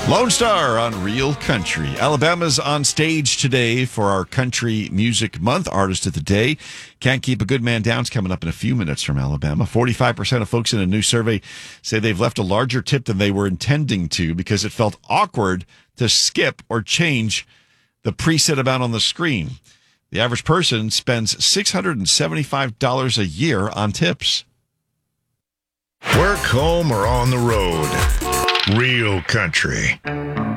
Lone Star on Real Country. Alabama's on stage today for our Country Music Month. Artist of the Day. Can't Keep a Good Man Down's coming up in a few minutes from Alabama. 45% of folks in a new survey say they've left a larger tip than they were intending to because it felt awkward to skip or change the preset amount on the screen. The average person spends $675 a year on tips. Work, home, or on the road. Real Country.